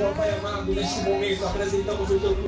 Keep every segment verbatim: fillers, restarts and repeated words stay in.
ó Pai amado, neste momento apresentamos o teu...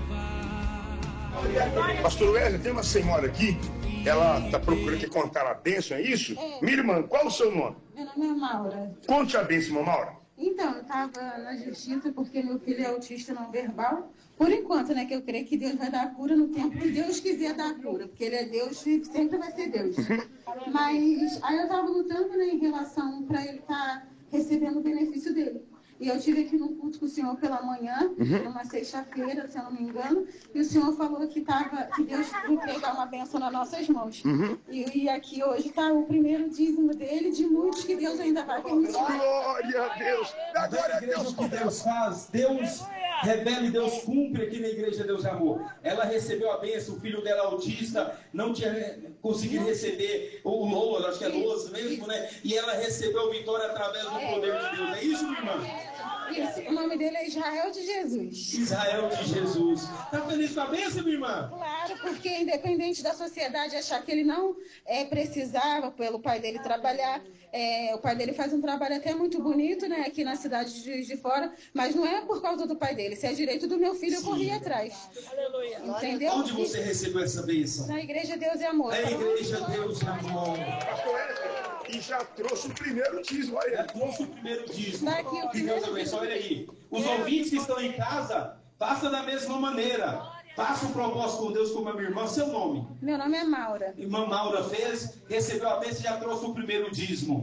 Pastor Wesley, tem uma senhora aqui, ela está procurando que contar a bênção, é isso? É. Minha irmã, qual o seu nome? Meu nome é Maura. Conte a bênção, irmã Maura. Então, eu estava na justiça porque meu filho é autista não verbal. Por enquanto, né, que eu creio que Deus vai dar a cura no tempo que Deus quiser dar a cura, porque Ele é Deus e sempre vai ser Deus. Mas aí eu estava lutando, né, em relação para ele estar tá recebendo o benefício dele. E eu estive aqui no culto com o senhor pela manhã, uhum. numa sexta-feira, se eu não me engano, e o senhor falou que, tava, que Deus ia entregar uma bênção nas nossas mãos. Uhum. E, e aqui hoje está o primeiro dízimo dele, de muitos que Deus ainda vai permitir. Glória a Deus! Da glória a Deus, o que Deus faz, Deus revela e Deus cumpre aqui na igreja Deus de Amor. Ela recebeu a bênção, o filho dela autista, não tinha conseguido receber o Lola, acho que é Lola mesmo, né? E ela recebeu a vitória através do poder de Deus. É isso, minha irmã? Isso, o nome dele é Israel de Jesus. Israel de Jesus. Está feliz com a bênção, minha irmã? Claro, porque independente da sociedade achar que ele não é, precisava pelo pai dele trabalhar, é, o pai dele faz um trabalho até muito bonito, né, aqui na cidade de Juiz de Fora, mas não é por causa do pai dele, se é direito do meu filho, eu corri atrás. Aleluia. Entendeu? Onde você recebeu essa bênção? Na igreja Deus e Amor. Na igreja Deus e Amor. E já trouxe o primeiro dízimo, olha. Já trouxe o primeiro dízimo. Tá aqui o Que Deus abençoe, olha aí. Os ouvintes que estão em casa, faça da mesma maneira. Faça um propósito com Deus como a minha irmã. Seu nome? Meu nome é Maura. Irmã Maura fez, recebeu a bênção e já trouxe o primeiro dízimo.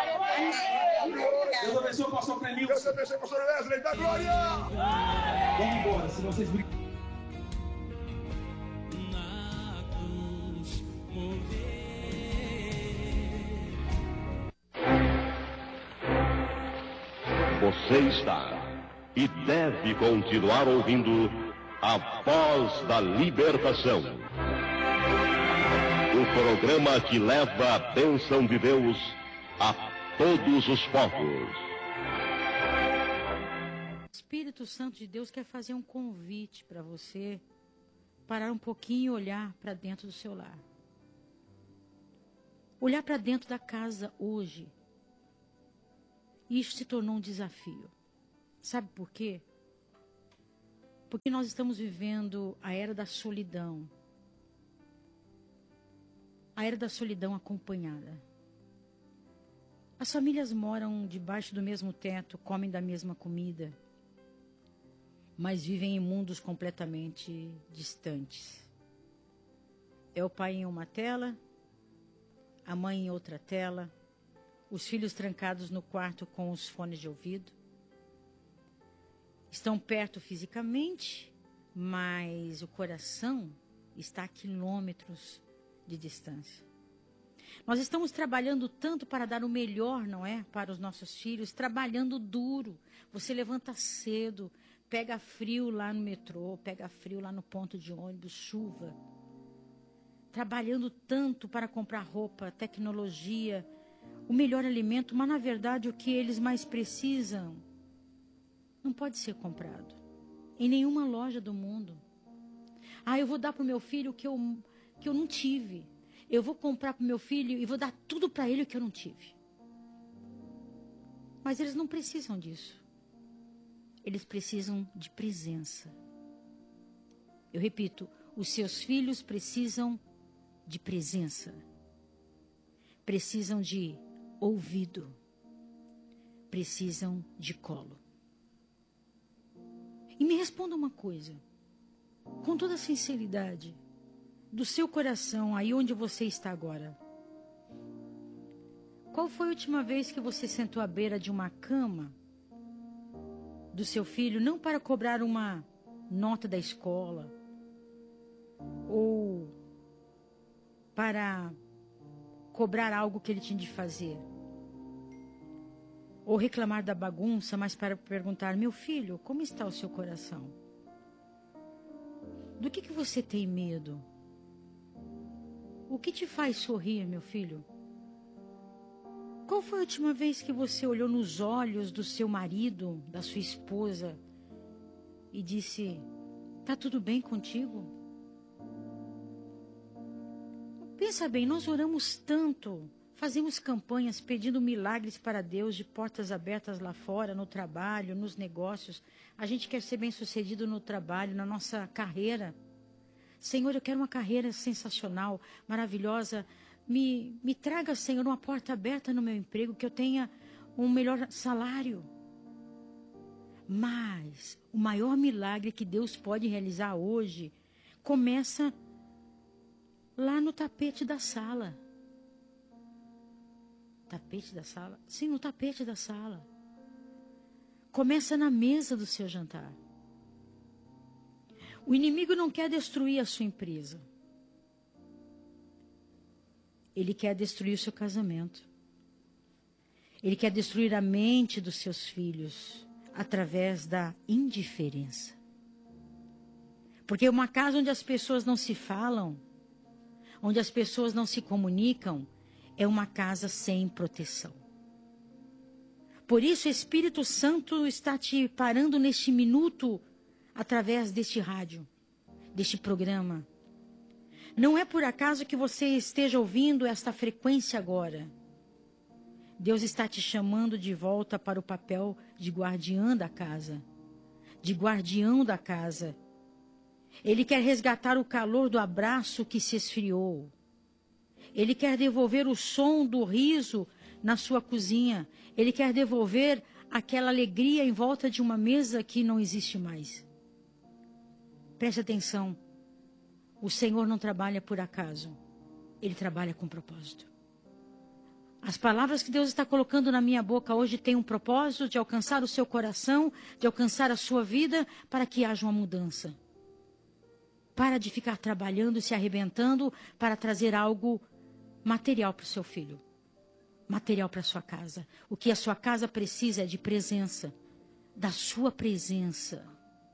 Deus abençoe o pastor Clemilson. Deus abençoe o pastor Wesley, da glória! Vamos embora, se vocês brincam. Você está e deve continuar ouvindo a Voz da Libertação. O programa que leva a bênção de Deus a todos os povos. O Espírito Santo de Deus quer fazer um convite para você parar um pouquinho e olhar para dentro do seu lar. Olhar para dentro da casa hoje. Isso se tornou um desafio. Sabe por quê? Porque nós estamos vivendo a era da solidão. A era da solidão acompanhada. As famílias moram debaixo do mesmo teto, comem da mesma comida, mas vivem em mundos completamente distantes. É o pai em uma tela, a mãe em outra tela, os filhos trancados no quarto com os fones de ouvido. Estão perto fisicamente, mas o coração está a quilômetros de distância. Nós estamos trabalhando tanto para dar o melhor, não é? Para os nossos filhos, trabalhando duro. Você levanta cedo, pega frio lá no metrô, pega frio lá no ponto de ônibus, chuva. Trabalhando tanto para comprar roupa, tecnologia, o melhor alimento, mas na verdade o que eles mais precisam não pode ser comprado em nenhuma loja do mundo. Ah, eu vou dar para o meu filho o que eu, que eu não tive. Eu vou comprar para o meu filho e vou dar tudo para ele o que eu não tive. Mas eles não precisam disso. Eles precisam de presença. Eu repito, os seus filhos precisam de presença. Precisam de ouvido. Precisam de colo. E me responda uma coisa, com toda sinceridade, do seu coração, aí onde você está agora. Qual foi a última vez que você sentou à beira de uma cama do seu filho, não para cobrar uma nota da escola, ou para cobrar algo que ele tinha de fazer, ou reclamar da bagunça, mas para perguntar: meu filho, como está o seu coração? Do que, que você tem medo? O que te faz sorrir, meu filho? Qual foi a última vez que você olhou nos olhos do seu marido, da sua esposa, e disse: tá tudo bem contigo? Pensa bem, nós oramos tanto, fazemos campanhas pedindo milagres para Deus, de portas abertas lá fora, no trabalho, nos negócios. A gente quer ser bem-sucedido no trabalho, na nossa carreira. Senhor, eu quero uma carreira sensacional, maravilhosa. Me, me traga, Senhor, uma porta aberta no meu emprego, que eu tenha um melhor salário. Mas o maior milagre que Deus pode realizar hoje começa lá no tapete da sala. Tapete da sala? Sim, no tapete da sala. Começa na mesa do seu jantar. O inimigo não quer destruir a sua empresa. Ele quer destruir o seu casamento. Ele quer destruir a mente dos seus filhos através da indiferença. Porque uma casa onde as pessoas não se falam, onde as pessoas não se comunicam, é uma casa sem proteção. Por isso o Espírito Santo está te parando neste minuto através deste rádio, deste programa. Não é por acaso que você esteja ouvindo esta frequência agora. Deus está te chamando de volta para o papel de guardiã da casa, de guardião da casa. Ele quer resgatar o calor do abraço que se esfriou. Ele quer devolver o som do riso na sua cozinha. Ele quer devolver aquela alegria em volta de uma mesa que não existe mais. Preste atenção. O Senhor não trabalha por acaso. Ele trabalha com propósito. As palavras que Deus está colocando na minha boca hoje têm um propósito de alcançar o seu coração, de alcançar a sua vida, para que haja uma mudança. Para de ficar trabalhando e se arrebentando para trazer algo material para o seu filho. Material para a sua casa. O que a sua casa precisa é de presença. Da sua presença.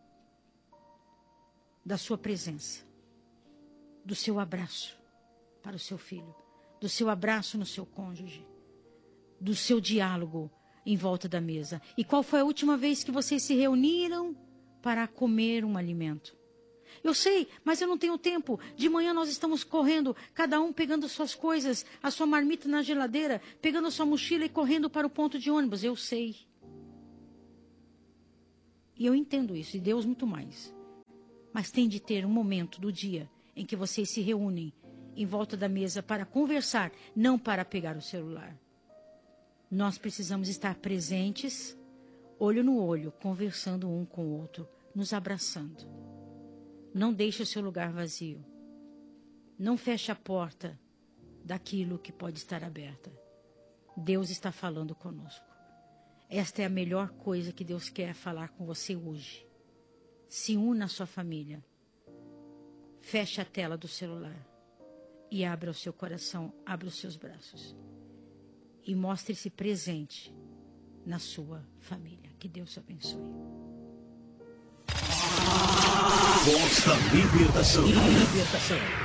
Da sua presença. Do seu abraço para o seu filho. Do seu abraço no seu cônjuge. Do seu diálogo em volta da mesa. E qual foi a última vez que vocês se reuniram para comer um alimento? Eu sei, mas eu não tenho tempo. De manhã nós estamos correndo, cada um pegando suas coisas, a sua marmita na geladeira, pegando a sua mochila e correndo para o ponto de ônibus. Eu sei. E eu entendo isso, e Deus muito mais. Mas tem de ter um momento do dia em que vocês se reúnem em volta da mesa para conversar, não para pegar o celular. Nós precisamos estar presentes, olho no olho, conversando um com o outro, nos abraçando. Não deixe o seu lugar vazio. Não feche a porta daquilo que pode estar aberta. Deus está falando conosco. Esta é a melhor coisa que Deus quer falar com você hoje. Se una à sua família. Feche a tela do celular. E abra o seu coração, abra os seus braços. E mostre-se presente na sua família. Que Deus te abençoe. Voz da Libertação. Libertação.